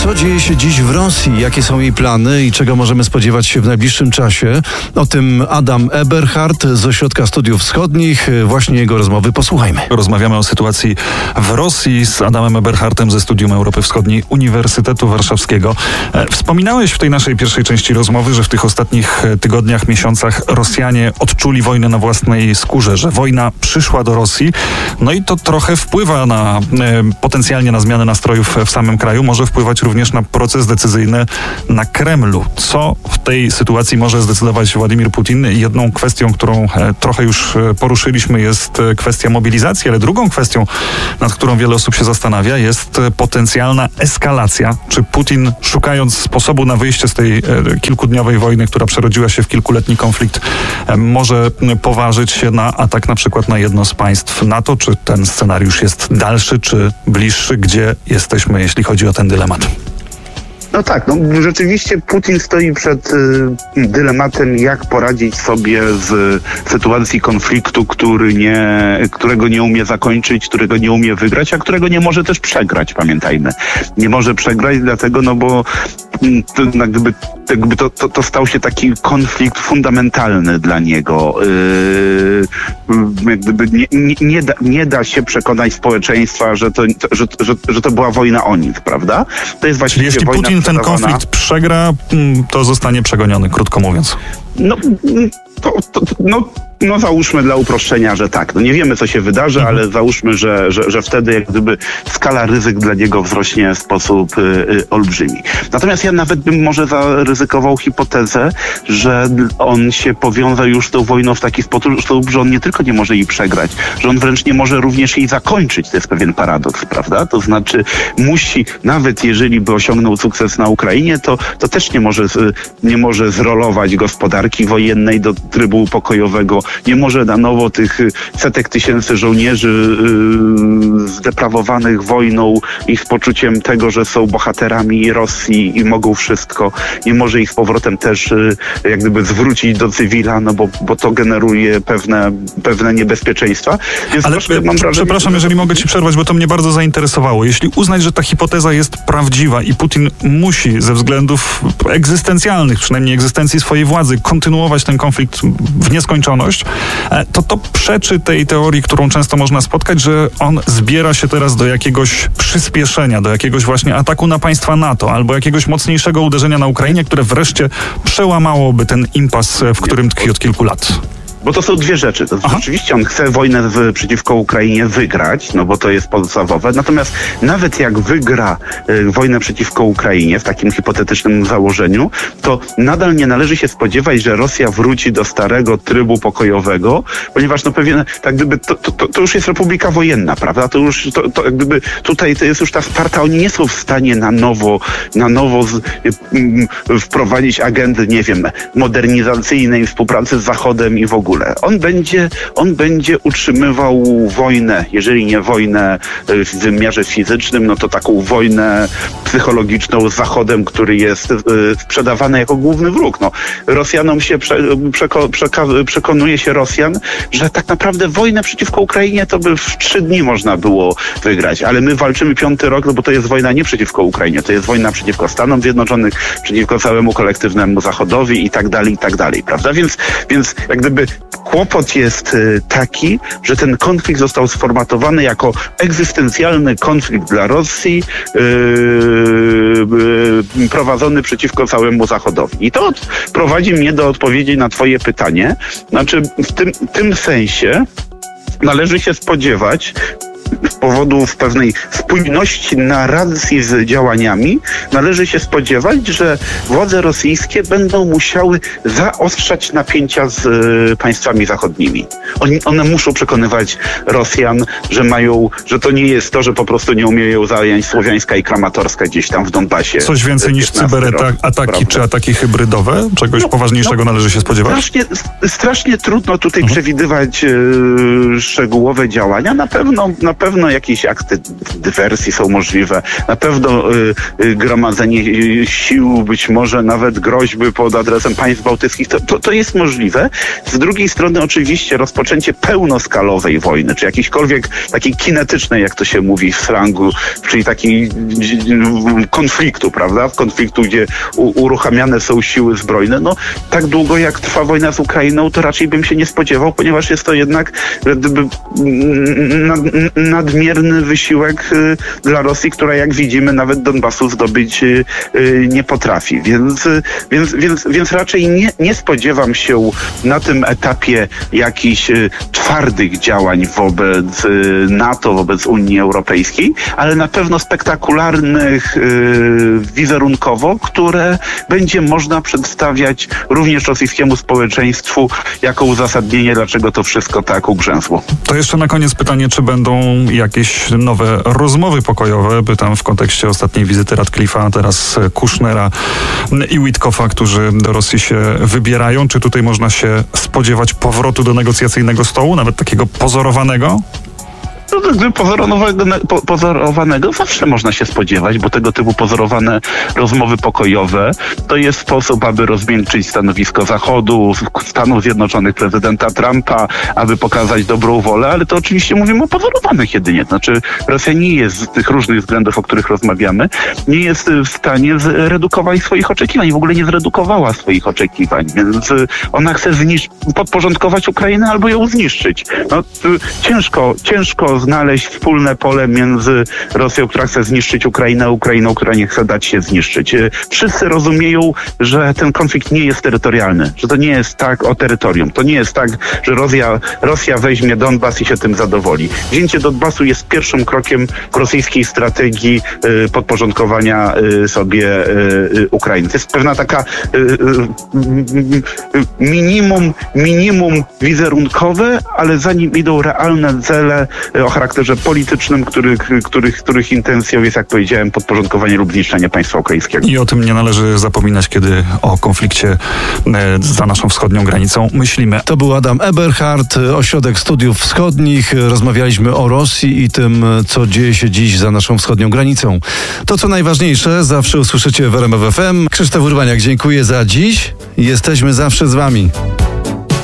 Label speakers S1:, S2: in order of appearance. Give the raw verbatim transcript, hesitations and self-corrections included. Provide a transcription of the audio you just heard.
S1: Co dzieje się dziś w Rosji? Jakie są jej plany i czego możemy spodziewać się w najbliższym czasie? O tym Adam Eberhard z Ośrodka Studiów Wschodnich. Właśnie jego rozmowy posłuchajmy.
S2: Rozmawiamy o sytuacji w Rosji z Adamem Eberhardem ze Studium Europy Wschodniej Uniwersytetu Warszawskiego. Wspominałeś w tej naszej pierwszej części rozmowy, że w tych ostatnich tygodniach, miesiącach Rosjanie odczuli wojnę na własnej skórze, że wojna przyszła do Rosji. No i to trochę wpływa na e, potencjalnie na zmianę nastrojów w samym kraju. Może wpływać również na proces decyzyjny na Kremlu. Co w tej sytuacji może zdecydować Władimir Putin? Jedną kwestią, którą e, trochę już poruszyliśmy, jest kwestia mobilizacji, ale drugą kwestią, nad którą wiele osób się zastanawia, jest potencjalna eskalacja. Czy Putin, szukając sposobu na wyjście z tej e, kilkudniowej wojny, która przerodziła się w kilkuletni konflikt, e, może poważyć się na atak na przykład na jedno z państw NATO? Czy ten scenariusz jest dalszy, czy bliższy? Gdzie jesteśmy, jeśli chodzi o ten dylemat?
S3: No tak, no rzeczywiście Putin stoi przed y, dylematem, jak poradzić sobie z sytuacji konfliktu, który nie, którego nie umie zakończyć, którego nie umie wygrać, a którego nie może też przegrać, pamiętajmy. Nie może przegrać dlatego, no bo to, jakby, jakby to, to, to stał się taki konflikt fundamentalny dla niego. Yy, jak gdyby nie, nie, nie, da, nie da się przekonać społeczeństwa, że to, że, że, że to była wojna o nic, prawda? To jest właściwie
S2: jeśli
S3: wojna
S2: Putin ten konflikt przegra, to zostanie przegoniony, krótko mówiąc.
S3: No, to, to, no, no załóżmy dla uproszczenia, że tak. No nie wiemy, co się wydarzy, mhm. ale załóżmy, że, że, że wtedy jak gdyby skala ryzyk dla niego wzrośnie w sposób y, y, olbrzymi. Natomiast ja nawet bym może zaryzykował hipotezę, że on się powiąże już z tą wojną w taki sposób, że on nie tylko nie może jej przegrać, że on wręcz nie może również jej zakończyć. To jest pewien paradoks, prawda? To znaczy musi, nawet jeżeli by osiągnął sukces na Ukrainie, to, to też nie może, nie może zrolować gospodarki wojennej do trybu pokojowego, nie może na nowo tych setek tysięcy żołnierzy yy, zdeprawowanych wojną i z poczuciem tego, że są bohaterami Rosji i mogą wszystko, nie może ich z powrotem też yy, jak gdyby zwrócić do cywila, no bo, bo to generuje pewne, pewne niebezpieczeństwa. Więc
S2: ale
S3: troszkę, mam wrażenie,
S2: przepraszam, jeżeli mogę ci przerwać, bo to mnie bardzo zainteresowało. Jeśli uznać, że ta hipoteza jest prawdziwa i Putin musi ze względów egzystencjalnych, przynajmniej egzystencji swojej władzy, kontynuować ten konflikt w nieskończoność, to to przeczy tej teorii, którą często można spotkać, że on zbiera się teraz do jakiegoś przyspieszenia, do jakiegoś właśnie ataku na państwa NATO albo jakiegoś mocniejszego uderzenia na Ukrainie, które wreszcie przełamałoby ten impas, w którym tkwi od kilku lat.
S3: Bo to są dwie rzeczy. To
S2: Aha.
S3: Rzeczywiście on chce wojnę w, przeciwko Ukrainie wygrać, no bo to jest podstawowe. Natomiast nawet jak wygra y, wojnę przeciwko Ukrainie w takim hipotetycznym założeniu, to nadal nie należy się spodziewać, że Rosja wróci do starego trybu pokojowego, ponieważ no pewien, tak gdyby to, to, to już jest republika wojenna, prawda? To już to, to jak gdyby tutaj to jest już ta Sparta, oni nie są w stanie na nowo, na nowo z, y, y, wprowadzić agendy, nie wiem, modernizacyjnej, współpracy z Zachodem i w ogóle. On będzie, on będzie utrzymywał wojnę, jeżeli nie wojnę w wymiarze fizycznym, no to taką wojnę psychologiczną z Zachodem, który jest y, sprzedawany jako główny wróg. No, Rosjanom się prze, przeko, przeka, przekonuje się Rosjan, że tak naprawdę wojnę przeciwko Ukrainie to by w trzy dni można było wygrać, ale my walczymy piąty rok, no bo to jest wojna nie przeciwko Ukrainie, to jest wojna przeciwko Stanom Zjednoczonych, przeciwko całemu kolektywnemu Zachodowi i tak dalej, i tak dalej, prawda? Więc, więc jak gdyby kłopot jest taki, że ten konflikt został sformatowany jako egzystencjalny konflikt dla Rosji yy, yy, prowadzony przeciwko całemu Zachodowi. I to prowadzi mnie do odpowiedzi na twoje pytanie. Znaczy w tym, tym sensie należy się spodziewać z powodu pewnej spójności narracji z działaniami, należy się spodziewać, że władze rosyjskie będą musiały zaostrzać napięcia z y, państwami zachodnimi. Oni, one muszą przekonywać Rosjan, że mają, że to nie jest to, że po prostu nie umieją zająć Słowiańska i Kramatorska gdzieś tam w Donbasie.
S2: Coś więcej niż cyberataki czy ataki hybrydowe? Czegoś no, poważniejszego no, należy się spodziewać?
S3: Strasznie, strasznie trudno tutaj hmm. przewidywać y, szczegółowe działania. Na pewno, na pewno pewno jakieś akty dywersji są możliwe, na pewno y, y, gromadzenie y, sił, być może nawet groźby pod adresem państw bałtyckich, to, to, to jest możliwe. Z drugiej strony oczywiście rozpoczęcie pełnoskalowej wojny, czy jakiejśkolwiek takiej kinetycznej, jak to się mówi w slangu, czyli takiej konfliktu, prawda? Konfliktu, gdzie u, uruchamiane są siły zbrojne. No tak długo jak trwa wojna z Ukrainą, to raczej bym się nie spodziewał, ponieważ jest to jednak gdyby, nad, nadmierny wysiłek y, dla Rosji, która jak widzimy nawet Donbasu zdobyć y, y, nie potrafi. Więc, y, więc, więc, więc raczej nie, nie spodziewam się na tym etapie jakichś y, twardych działań wobec y, NATO, wobec Unii Europejskiej, ale na pewno spektakularnych y, wizerunkowo, które będzie można przedstawiać również rosyjskiemu społeczeństwu jako uzasadnienie, dlaczego to wszystko tak ugrzęzło.
S2: To jeszcze na koniec pytanie, czy będą jakieś nowe rozmowy pokojowe? Pytam w kontekście ostatniej wizyty Radcliffe'a, a teraz Kushnera i Witkoffa, którzy do Rosji się wybierają. Czy tutaj można się spodziewać powrotu do negocjacyjnego stołu, nawet takiego pozorowanego?
S3: No, pozorowanego, po, pozorowanego zawsze można się spodziewać, bo tego typu pozorowane rozmowy pokojowe to jest sposób, aby rozmiękczyć stanowisko Zachodu, Stanów Zjednoczonych, prezydenta Trumpa, aby pokazać dobrą wolę, ale to oczywiście mówimy o pozorowanych jedynie. Znaczy Rosja nie jest z tych różnych względów, o których rozmawiamy, nie jest w stanie zredukować swoich oczekiwań, w ogóle nie zredukowała swoich oczekiwań, więc ona chce zniszczyć, podporządkować Ukrainę albo ją zniszczyć. No, ciężko, ciężko znaleźć wspólne pole między Rosją, która chce zniszczyć Ukrainę, a Ukrainą, która nie chce dać się zniszczyć. Wszyscy rozumieją, że ten konflikt nie jest terytorialny, że to nie jest tak o terytorium. To nie jest tak, że Rosja, Rosja weźmie Donbas i się tym zadowoli. Wzięcie Donbasu jest pierwszym krokiem w rosyjskiej strategii y, podporządkowania y, sobie y, Ukrainy. To jest pewna taka y, y, y, minimum, minimum wizerunkowe, ale za nim idą realne cele y, o charakterze politycznym, których, których, których intencją jest, jak powiedziałem, podporządkowanie lub zniszczenie państwa ukraińskiego.
S2: I o tym nie należy zapominać, kiedy o konflikcie za naszą wschodnią granicą myślimy.
S1: To był Adam Eberhard, Ośrodek Studiów Wschodnich. Rozmawialiśmy o Rosji i tym, co dzieje się dziś za naszą wschodnią granicą. To, co najważniejsze, zawsze usłyszycie w R M F F M. Krzysztof Urbaniak, dziękuję za dziś. Jesteśmy zawsze z wami.